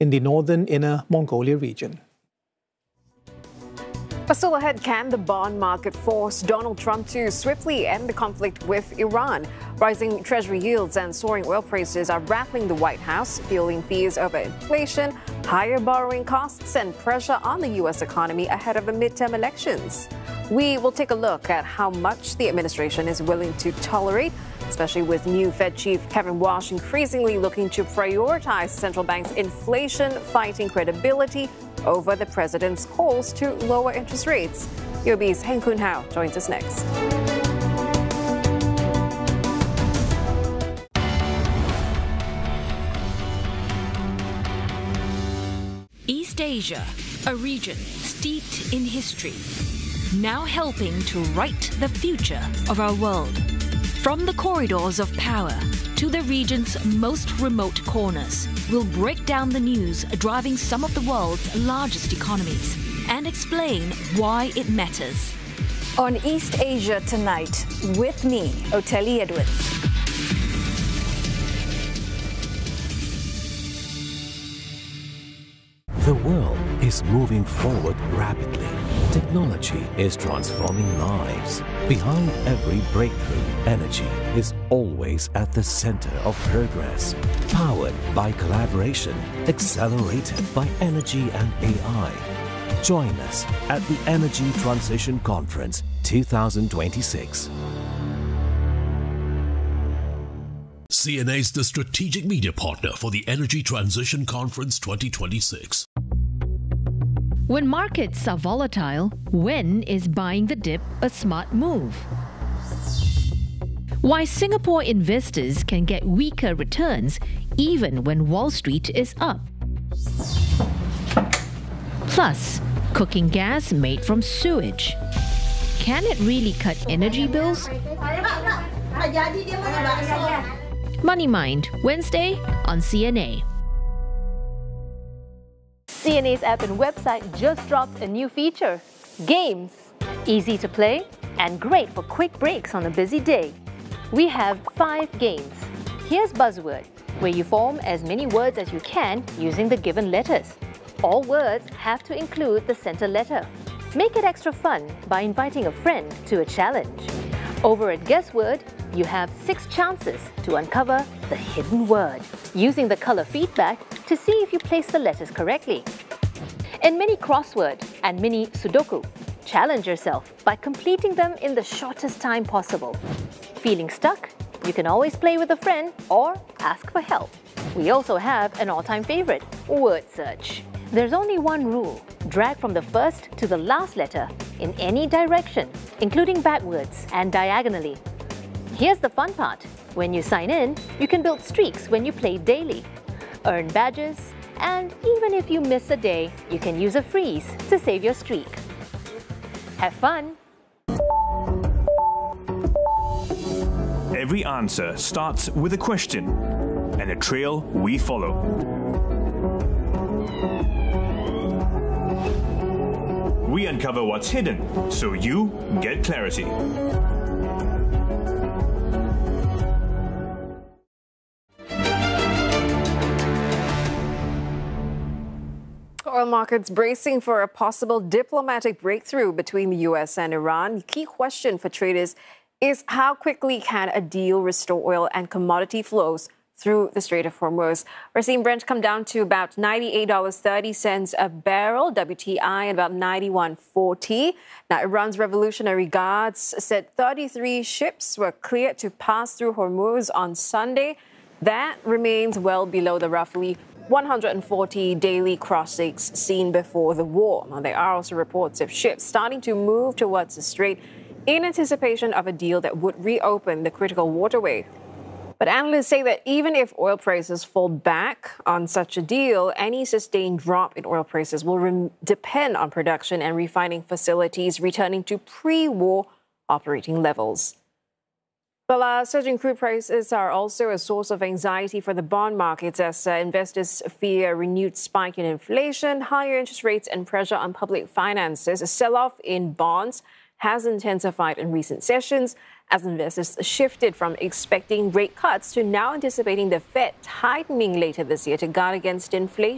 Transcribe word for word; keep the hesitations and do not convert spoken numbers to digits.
in the northern Inner Mongolia region. But still ahead, can the bond market force Donald Trump to swiftly end the conflict with Iran? Rising treasury yields and soaring oil prices are rattling the White House, fueling fears over inflation, higher borrowing costs, and pressure on the U S economy ahead of the midterm elections. We will take a look at how much the administration is willing to tolerate, especially with new Fed Chief Kevin Warsh increasingly looking to prioritize central bank's inflation-fighting credibility over the president's calls to lower interest rates. U O B's Heng Kun Hao joins us next. East Asia, a region steeped in history, now helping to write the future of our world. From the corridors of power to the region's most remote corners, we'll break down the news driving some of the world's largest economies and explain why it matters. On East Asia Tonight, with me, Oteli Edwards. The world is moving forward rapidly. Technology is transforming lives. Behind every breakthrough, energy is always at the center of progress. Powered by collaboration, accelerated by energy and A I. Join us at the Energy Transition Conference twenty twenty-six. C N A is the strategic media partner for the Energy Transition Conference twenty twenty-six. When markets are volatile, when is buying the dip a smart move? Why Singapore investors can get weaker returns even when Wall Street is up. Plus, cooking gas made from sewage. Can it really cut energy bills? Money Mind, Wednesday on C N A. C N A's app and website just dropped a new feature, Games. Easy to play and great for quick breaks on a busy day. We have five games. Here's Buzzword, where you form as many words as you can using the given letters. All words have to include the center letter. Make it extra fun by inviting a friend to a challenge. Over at Guessword, you have six chances to uncover the hidden word, using the color feedback to see if you place the letters correctly. In Mini Crossword and Mini Sudoku, challenge yourself by completing them in the shortest time possible. Feeling stuck? You can always play with a friend or ask for help. We also have an all-time favorite, Word Search. There's only one rule: drag from the first to the last letter in any direction, including backwards and diagonally. Here's the fun part. When you sign in, you can build streaks when you play daily, earn badges, and even if you miss a day, you can use a freeze to save your streak. Have fun! Every answer starts with a question and a trail we follow. We uncover what's hidden so you get clarity. Oil markets bracing for a possible diplomatic breakthrough between the U S and Iran. The key question for traders is how quickly can a deal restore oil and commodity flows through the Strait of Hormuz. We're seeing Brent come down to about ninety-eight dollars and thirty cents a barrel, W T I at about ninety-one forty. Now, Iran's Revolutionary Guards said thirty-three ships were cleared to pass through Hormuz on Sunday. That remains well below the roughly one hundred forty daily crossings seen before the war. Now, there are also reports of ships starting to move towards the strait in anticipation of a deal that would reopen the critical waterway. But analysts say that even if oil prices fall back on such a deal, any sustained drop in oil prices will re- depend on production and refining facilities returning to pre-war operating levels. Well, uh, surging crude prices are also a source of anxiety for the bond markets as uh, investors fear a renewed spike in inflation, higher interest rates, and pressure on public finances. A sell-off in bonds has intensified in recent sessions as investors shifted from expecting rate cuts to now anticipating the Fed tightening later this year to guard against inflation.